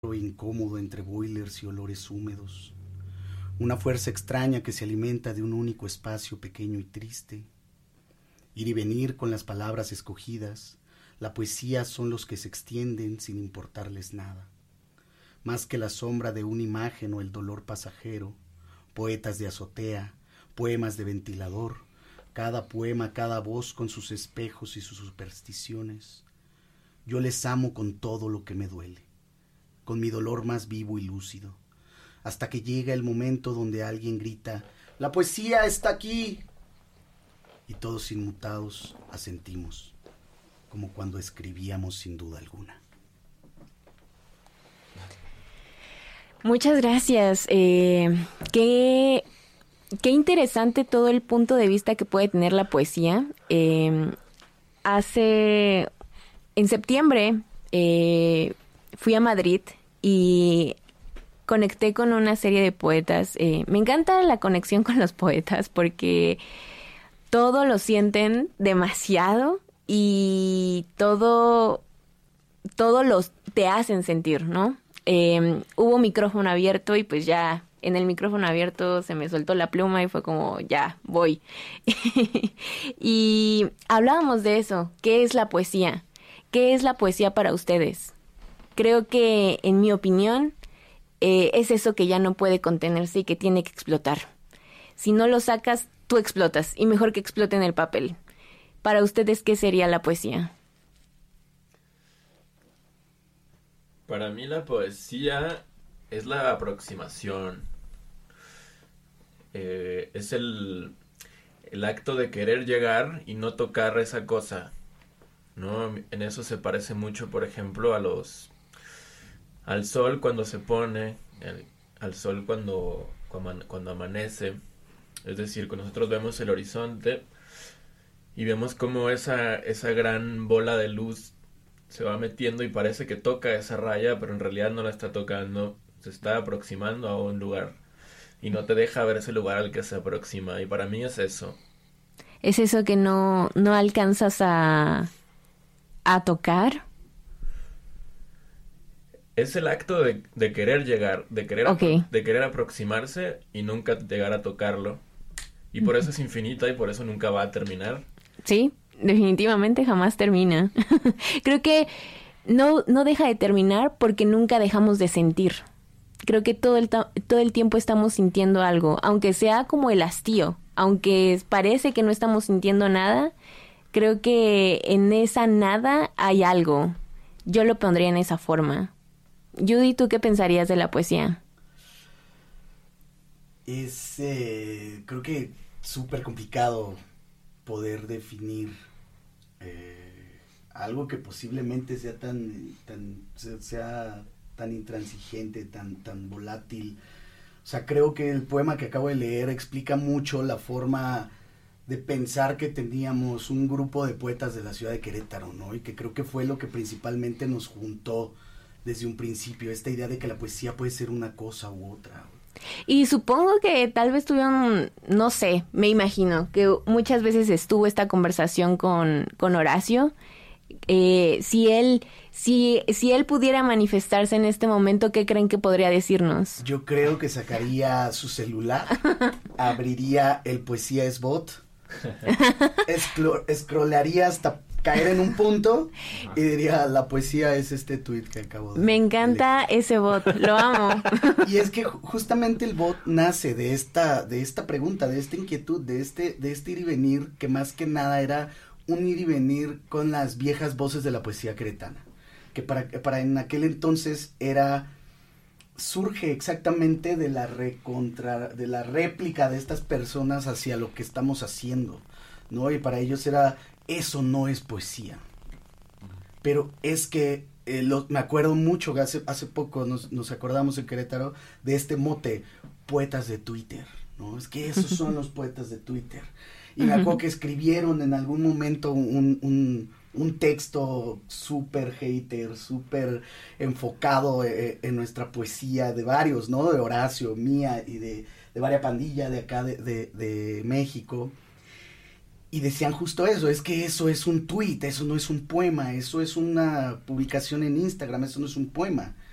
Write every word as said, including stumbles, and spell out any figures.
incómodo entre boilers y olores húmedos, una fuerza extraña que se alimenta de un único espacio pequeño y triste. Ir y venir con las palabras escogidas, la poesía son los que se extienden sin importarles nada. Más que la sombra de una imagen o el dolor pasajero, poetas de azotea, poemas de ventilador, cada poema, cada voz con sus espejos y sus supersticiones. Yo les amo con todo lo que me duele, con mi dolor más vivo y lúcido, hasta que llega el momento donde alguien grita, ¡la poesía está aquí! Y todos inmutados asentimos, como cuando escribíamos sin duda alguna. Muchas gracias. Eh, qué, qué interesante todo el punto de vista que puede tener la poesía. Eh, hace, en septiembre, eh, fui a Madrid y conecté con una serie de poetas. Eh, me encanta la conexión con los poetas porque todo lo sienten demasiado y todo, todo los te hacen sentir, ¿no? Eh, hubo micrófono abierto y pues ya en el micrófono abierto se me soltó la pluma y fue como ya voy. Y hablábamos de eso. ¿Qué es la poesía? ¿Qué es la poesía para ustedes? Creo que en mi opinión eh, es eso que ya no puede contenerse y que tiene que explotar. Si no lo sacas, tú explotas y mejor que explote en el papel. Para ustedes, ¿qué sería la poesía? Para mí la poesía es la aproximación, eh, es el, el acto de querer llegar y no tocar esa cosa, ¿no? En eso se parece mucho, por ejemplo, a los al sol cuando se pone, el, al sol cuando, cuando, cuando amanece, es decir, cuando nosotros vemos el horizonte y vemos como esa, esa gran bola de luz se va metiendo y parece que toca esa raya, pero en realidad no la está tocando, se está aproximando a un lugar y no te deja ver ese lugar al que se aproxima, y para mí es eso. ¿Es eso que no, no alcanzas a, a tocar? Es el acto de, de querer llegar, de querer, okay. apro- de querer aproximarse y nunca llegar a tocarlo, y por eso es infinita y por eso nunca va a terminar. Sí, definitivamente jamás termina. Creo que no, no deja de terminar porque nunca dejamos de sentir. Creo que todo el, ta- todo el tiempo estamos sintiendo algo, aunque sea como el hastío, aunque parece que no estamos sintiendo nada, creo que en esa nada hay algo. Yo lo pondría en esa forma. Judy, ¿tú qué pensarías de la poesía? Es, eh, creo que súper complicado poder definir eh, algo que posiblemente sea tan, tan sea tan intransigente, tan, tan volátil. O sea, creo que el poema que acabo de leer explica mucho la forma de pensar que teníamos un grupo de poetas de la ciudad de Querétaro, ¿no? Y que creo que fue lo que principalmente nos juntó desde un principio, esta idea de que la poesía puede ser una cosa u otra. Y supongo que tal vez tuvieron, no sé, me imagino, que muchas veces estuvo esta conversación con, con Horacio. Eh, si él, si, si él pudiera manifestarse en este momento, ¿qué creen que podría decirnos? Yo creo que sacaría su celular, abriría el Poesía es Bot, escro- scrollaría hasta caer en un punto y diría, la poesía es este tweet que acabo de Me encanta leer. ese bot, lo amo. Y es que justamente el bot nace de esta, de esta pregunta, de esta inquietud, de este, de este ir y venir, que más que nada era un ir y venir con las viejas voces de la poesía queretana, que para, para en aquel entonces era, surge exactamente de la recontra, de la réplica de estas personas hacia lo que estamos haciendo, ¿no? Y para ellos era, eso no es poesía. Pero es que, eh, lo, me acuerdo mucho que hace, hace poco nos, nos acordamos en Querétaro de este mote, poetas de Twitter, ¿no? Es que esos son los poetas de Twitter. Y me acuerdo que escribieron en algún momento un, un, un texto súper hater, súper enfocado eh, en nuestra poesía, de varios, ¿no? De Horacio, mía y de, de varias pandillas de acá de, de, de México. Y decían justo eso, es que eso es un tweet, eso no es un poema, eso es una publicación en Instagram, eso no es un poema.